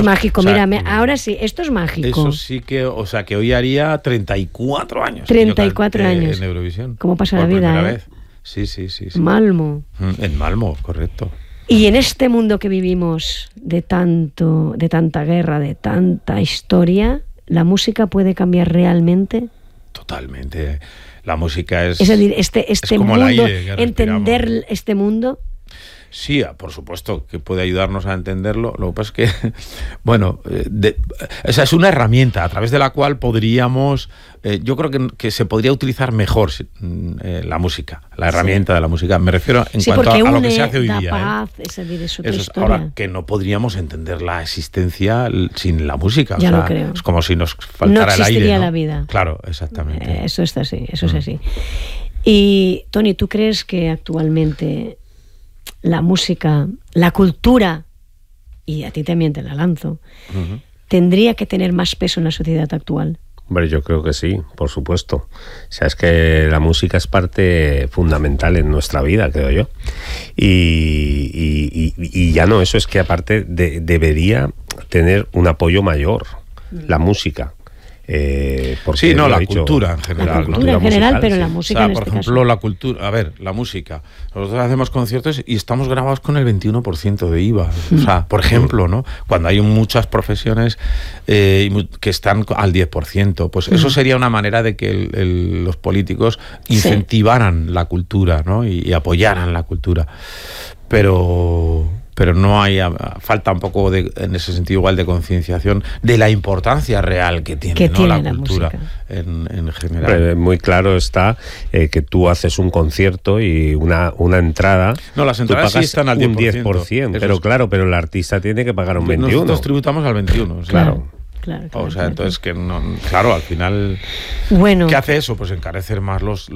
mágico, o sea, mira, ahora sí, esto es mágico. Eso sí que, o sea, que hoy haría 34 años. 34 años. En Eurovisión. ¿Cómo pasa la por vida, primera vez. Sí. Malmo. En Malmo, correcto. Y en este mundo que vivimos de tanta guerra, de tanta historia, ¿la música puede cambiar realmente? Totalmente. La música es decir, este como mundo, el aire que entender respiramos. este mundo. Sí, por supuesto que puede ayudarnos a entenderlo. Lo que pasa es que, bueno, esa es una herramienta a través de la cual podríamos, yo creo que se podría utilizar mejor la música, la herramienta de la música. Me refiero en cuanto a lo que se hace hoy día. Paz, es otra historia. Ahora, que no podríamos entender la existencia sin la música. Ya lo creo. Es como si nos faltara el aire. No existiría la vida. Claro, exactamente. Eso está así, eso es así. Y, Toni, ¿tú crees que actualmente la música, la cultura, y a ti también te la lanzo, tendría que tener más peso en la sociedad actual? Hombre, yo creo que sí, por supuesto. O sea, es que la música es parte fundamental en nuestra vida, creo yo. Y ya no, eso es que aparte debería tener un apoyo mayor, la música. Sí, no, la cultura en general. La cultura en general, musical, pero la música, o sea, en por este ejemplo, caso. La cultura, a ver, la música. Nosotros hacemos conciertos y estamos grabados con el 21% de IVA. O sea, por ejemplo, ¿no? Cuando hay muchas profesiones que están al 10%, pues eso sería una manera de que los políticos incentivaran la cultura, ¿no? Y apoyaran la cultura. Pero no hay, falta un poco en ese sentido igual de concienciación de la importancia real que tiene, ¿no? La cultura en general. Pero muy claro está que tú haces un concierto y una entrada. No, las entradas sí están al 10%. Un 10%, pero claro, pero el artista tiene que pagar un 21%. Nosotros tributamos al 21%. Claro. Claro, o sea, entonces que no, claro, al final, bueno, ¿qué hace eso? Pues encarecer más los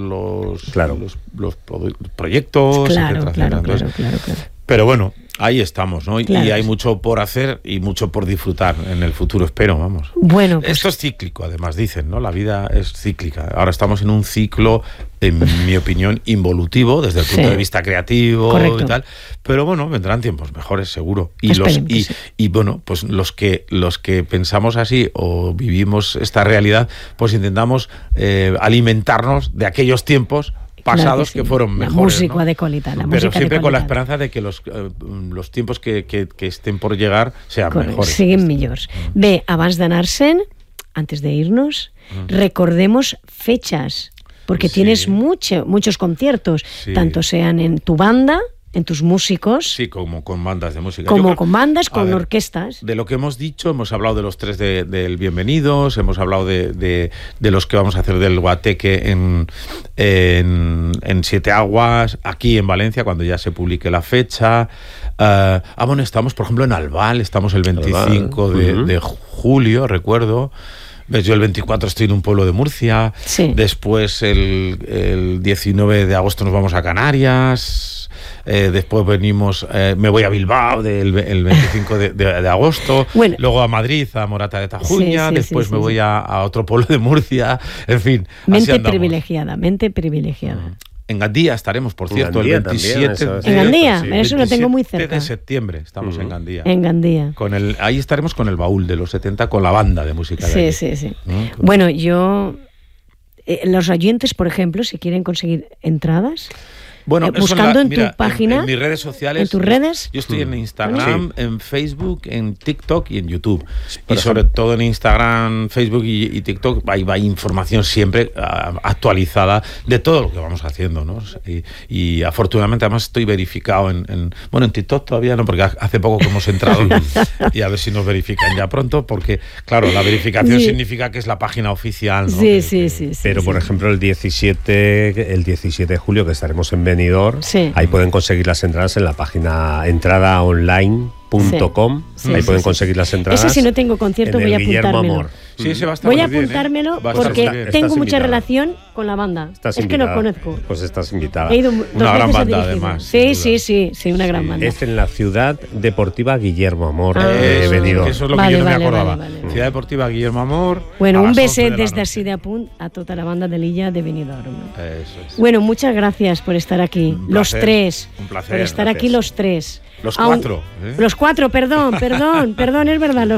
proyectos, etcétera. Claro. Pero bueno, ahí estamos, ¿no? Claro. Y hay mucho por hacer y mucho por disfrutar en el futuro, espero, vamos. Bueno, pues esto es cíclico, además, dicen, ¿no? La vida es cíclica. Ahora estamos en un ciclo, en mi opinión, involutivo, desde el punto de vista creativo. Correcto. Y tal. Pero bueno, vendrán tiempos mejores, seguro. Y bueno, pues los que pensamos así o vivimos esta realidad, pues intentamos alimentarnos de aquellos tiempos pasados que fueron mejores. La música, ¿no? de qualitat, la Pero música siempre de con la qualitat. esperanza de que los tiempos que estén por llegar sean mejores. Siguin millors. Bé, abans d'anar-se'n, antes de irnos, recordemos fechas, porque tienes muchos conciertos, tanto sean en tu banda, en tus músicos, sí, como con bandas de música. Como con bandas, con orquestas. De lo que hemos dicho, hemos hablado de los 3 del Bienvenidos, hemos hablado de los que vamos a hacer del Guateque en Siete Aguas, aquí en Valencia, cuando ya se publique la fecha. Bueno, estamos, por ejemplo, en Albal, estamos el 25 de julio, recuerdo. Yo el 24 estoy en un pueblo de Murcia. Sí. Después el 19 de agosto nos vamos a Canarias. Después venimos, me voy a Bilbao el 25 de agosto. Bueno, luego a Madrid, a Morata de Tajuña. Después me voy a otro pueblo de Murcia. En fin, mente privilegiada. En Gandía estaremos, por cierto, el 27 ¿En Gandía? Eso lo tengo muy cerca. de septiembre estamos en Gandía. En Gandía. Ahí estaremos con el Baúl de los 70, con la banda de música de allí. Sí. Bueno, los oyentes, por ejemplo, si quieren conseguir entradas, bueno, buscando en tu página, en mis redes sociales, en tus redes, yo estoy en Instagram, en Facebook, en TikTok y en YouTube. Y sobre todo en Instagram, Facebook y TikTok hay información siempre actualizada de todo lo que vamos haciendo, ¿no? Y afortunadamente además estoy verificado en TikTok todavía no, porque hace poco que hemos entrado y a ver si nos verifican ya pronto, porque claro, la verificación significa que es la página oficial, ¿no? Sí. Pero por ejemplo el 17 de julio que estaremos en Benidorm, ahí pueden conseguir las entradas en la página entradaonline.com. Ahí pueden conseguir las entradas. Ese, si no tengo concierto, voy a apuntármelo. Sí, ese va a estar voy a bien, apuntármelo porque tengo mucha relación con la banda. Estás es invitada. que no conozco. Pues estás invitada. He ido una gran banda, además. Sí, una gran banda. Es en la Ciudad Deportiva Guillermo Amor de Benidorm. Eso es lo que yo no me acordaba. Ciudad Deportiva Guillermo Amor. Bueno, un beset desde así de apunt a toda la banda de l'illa de Benidorm. Eso es. Bueno, muchas gracias por estar aquí. Los 3. Un placer. Por estar aquí los 3. Los 4. Los 4, perdón, es verdad.